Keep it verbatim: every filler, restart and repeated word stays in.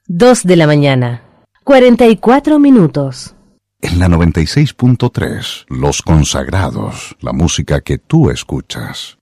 Dos de la mañana, cuarenta y cuatro minutos. En la noventa y seis punto tres, Los Consagrados, la música que tú escuchas.